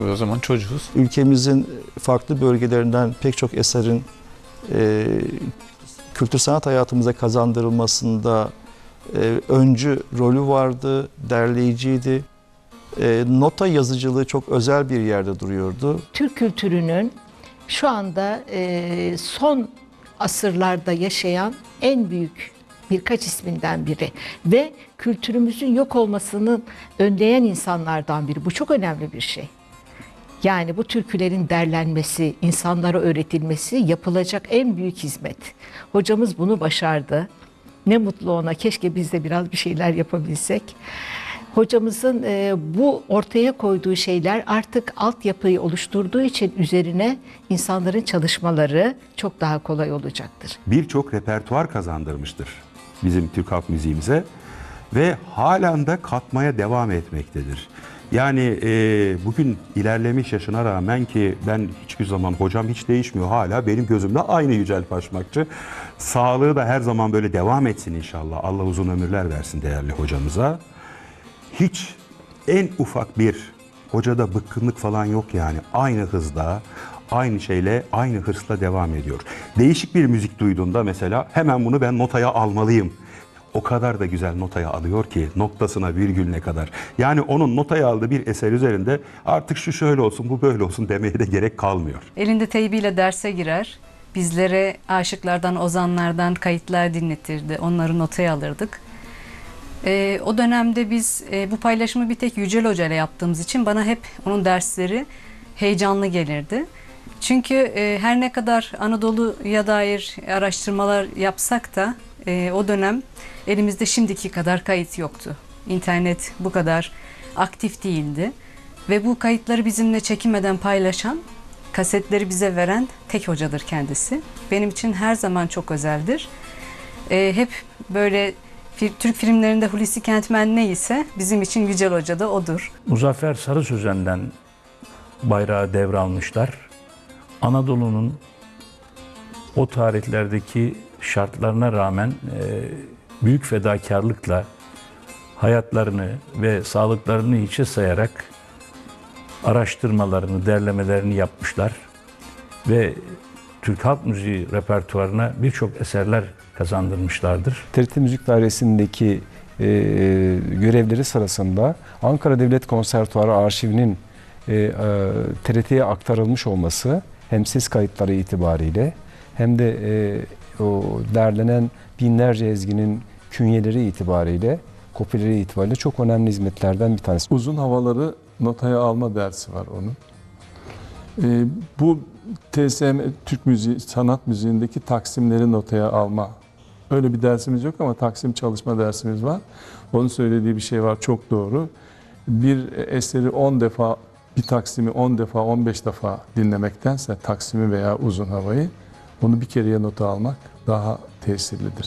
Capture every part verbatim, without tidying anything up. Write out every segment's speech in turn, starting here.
O zaman çocuğuz. Ülkemizin farklı bölgelerinden pek çok eserin e, kültür sanat hayatımıza kazandırılmasında e, öncü rolü vardı, derleyiciydi. E, nota yazıcılığı çok özel bir yerde duruyordu. Türk kültürünün şu anda e, son asırlarda yaşayan en büyük birkaç isminden biri ve kültürümüzün yok olmasını önleyen insanlardan biri. Bu çok önemli bir şey. Yani bu türkülerin derlenmesi, insanlara öğretilmesi yapılacak en büyük hizmet. Hocamız bunu başardı. Ne mutlu ona. Keşke biz de biraz bir şeyler yapabilsek. Hocamızın e, bu ortaya koyduğu şeyler artık altyapıyı oluşturduğu için üzerine insanların çalışmaları çok daha kolay olacaktır. Birçok repertuar kazandırmıştır bizim Türk halk müziğimize ve halen de katmaya devam etmektedir. Yani e, bugün ilerlemiş yaşına rağmen ki ben hiçbir zaman hocam hiç değişmiyor, hala benim gözümde aynı Yücel Paşmakçı. Sağlığı da her zaman böyle devam etsin inşallah. Allah uzun ömürler versin değerli hocamıza. Hiç en ufak bir hocada bıkkınlık falan yok yani. Aynı hızda, aynı şeyle, aynı hırsla devam ediyor. Değişik bir müzik duyduğunda mesela hemen bunu ben notaya almalıyım. O kadar da güzel notaya alıyor ki noktasına virgülüne kadar. Yani onun notaya aldığı bir eser üzerinde artık şu şöyle olsun, bu böyle olsun demeye de gerek kalmıyor. Elinde teybiyle derse girer. Bizlere aşıklardan, ozanlardan kayıtlar dinletirdi. Onları notaya alırdık. Ee, o dönemde biz e, bu paylaşımı bir tek Yücel Hoca ile yaptığımız için bana hep onun dersleri heyecanlı gelirdi. Çünkü e, her ne kadar Anadolu'ya dair araştırmalar yapsak da e, o dönem elimizde şimdiki kadar kayıt yoktu. İnternet bu kadar aktif değildi. Ve bu kayıtları bizimle çekinmeden paylaşan, kasetleri bize veren tek hocadır kendisi. Benim için her zaman çok özeldir. E, hep böyle Türk filmlerinde Hulusi Kentmen neyse bizim için Yücel Hoca da odur. Muzaffer Sarı Sözen'den bayrağı devralmışlar. Anadolu'nun o tarihlerdeki şartlarına rağmen e, büyük fedakarlıkla hayatlarını ve sağlıklarını hiçe sayarak araştırmalarını, derlemelerini yapmışlar ve Türk halk müziği repertuarına birçok eserler kazandırmışlardır. T R T Müzik Dairesi'ndeki e, görevleri sırasında Ankara Devlet Konservatuarı arşivinin e, e, T R T'ye aktarılmış olması hem ses kayıtları itibariyle hem de e, o derlenen binlerce ezginin künyeleri itibariyle, kopyaları itibariyle çok önemli hizmetlerden bir tanesi. Uzun havaları notaya alma dersi var onun. E, bu T S M, Türk müziği, sanat müziğindeki taksimleri notaya alma. Öyle bir dersimiz yok ama taksim çalışma dersimiz var. Onun söylediği bir şey var, çok doğru. Bir eseri on defa, bir taksimi on defa, on beş defa dinlemektense taksimi veya uzun havayı, onu bir kereye nota almak daha tesirlidir.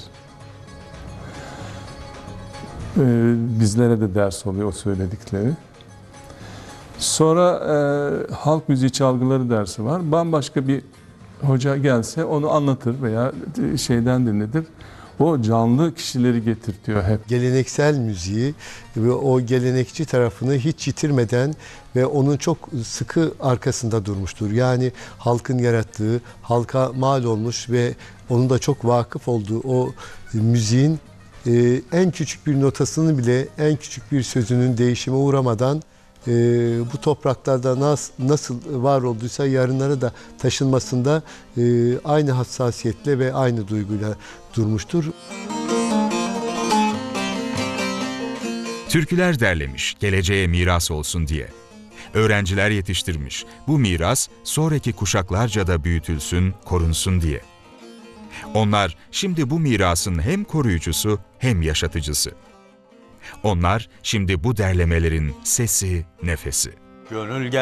Ee, bizlere de ders oluyor o söyledikleri. Sonra e, halk müziği çalgıları dersi var. Bambaşka bir hoca gelse onu anlatır veya şeyden dinletir. O canlı kişileri getirtiyor hep. Geleneksel müziği ve o gelenekçi tarafını hiç yitirmeden ve onun çok sıkı arkasında durmuştur. Yani halkın yarattığı, halka mal olmuş ve onun da çok vakıf olduğu o müziğin e, en küçük bir notasını bile, en küçük bir sözünün değişime uğramadan e, bu topraklarda nas, nasıl var olduysa yarınlara da taşınmasında e, aynı hassasiyetle ve aynı duyguyla durmuştur. Türküler derlemiş, geleceğe miras olsun diye. Öğrenciler yetiştirmiş, bu miras sonraki kuşaklarca da büyütülsün, korunsun diye. Onlar şimdi bu mirasın hem koruyucusu hem yaşatıcısı. Onlar şimdi bu derlemelerin sesi, nefesi. Gönül